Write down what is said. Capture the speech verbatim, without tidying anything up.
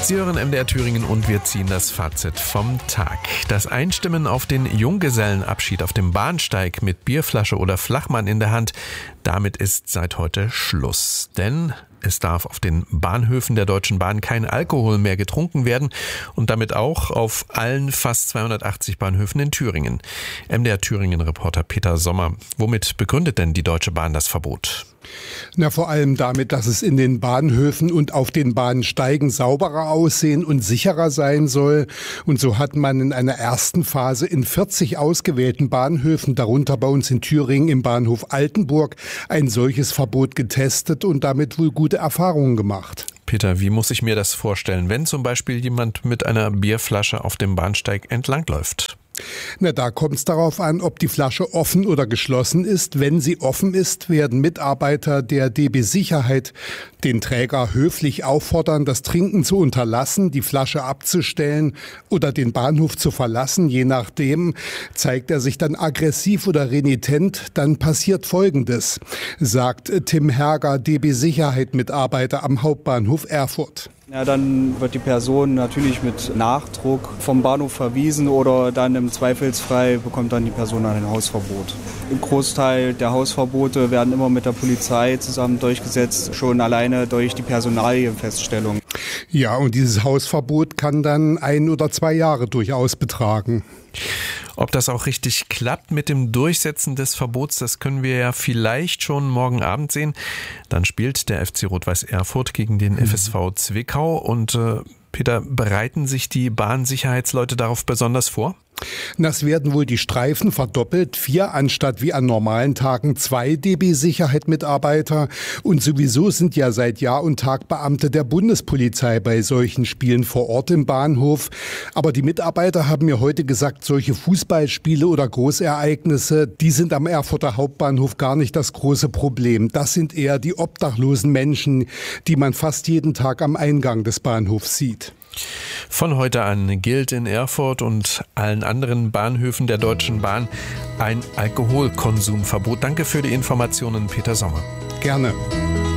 Sie hören M D R Thüringen und wir ziehen das Fazit vom Tag. Das Einstimmen auf den Junggesellenabschied auf dem Bahnsteig mit Bierflasche oder Flachmann in der Hand, damit ist seit heute Schluss. Denn es darf auf den Bahnhöfen der Deutschen Bahn kein Alkohol mehr getrunken werden und damit auch auf allen fast zweihundertachtzig Bahnhöfen in Thüringen. M D R Thüringen-Reporter Peter Sommer. Womit begründet denn die Deutsche Bahn das Verbot? Na, vor allem damit, dass es in den Bahnhöfen und auf den Bahnsteigen sauberer aussehen und sicherer sein soll. Und so hat man in einer ersten Phase in vierzig ausgewählten Bahnhöfen, darunter bei uns in Thüringen im Bahnhof Altenburg, ein solches Verbot getestet und damit wohl gute Erfahrungen gemacht. Peter, wie muss ich mir das vorstellen, wenn zum Beispiel jemand mit einer Bierflasche auf dem Bahnsteig entlangläuft? Na, da kommt es darauf an, ob die Flasche offen oder geschlossen ist. Wenn sie offen ist, werden Mitarbeiter der D B Sicherheit den Träger höflich auffordern, das Trinken zu unterlassen, die Flasche abzustellen oder den Bahnhof zu verlassen. Je nachdem zeigt er sich dann aggressiv oder renitent, dann passiert Folgendes, sagt Tim Herger, D B Sicherheit-Mitarbeiter am Hauptbahnhof Erfurt. Ja, dann wird die Person natürlich mit Nachdruck vom Bahnhof verwiesen oder dann im Zweifelsfall bekommt dann die Person ein Hausverbot. Ein Großteil der Hausverbote werden immer mit der Polizei zusammen durchgesetzt, schon alleine durch die Personalienfeststellung. Ja, und dieses Hausverbot kann dann ein oder zwei Jahre durchaus betragen. Ob das auch richtig klappt mit dem Durchsetzen des Verbots, das können wir ja vielleicht schon morgen Abend sehen. Dann spielt der F C Rot-Weiß Erfurt gegen den F S V Zwickau. Und äh, Peter, bereiten sich die Bahnsicherheitsleute darauf besonders vor? Das werden wohl die Streifen verdoppelt, vier anstatt wie an normalen Tagen zwei D B Sicherheit-Mitarbeiter. Und sowieso sind ja seit Jahr und Tag Beamte der Bundespolizei bei solchen Spielen vor Ort im Bahnhof. Aber die Mitarbeiter haben mir heute gesagt, solche Fußballspiele oder Großereignisse, die sind am Erfurter Hauptbahnhof gar nicht das große Problem. Das sind eher die obdachlosen Menschen, die man fast jeden Tag am Eingang des Bahnhofs sieht. Von heute an gilt in Erfurt und allen anderen Bahnhöfen der Deutschen Bahn ein Alkoholkonsumverbot. Danke für die Informationen, Peter Sommer. Gerne.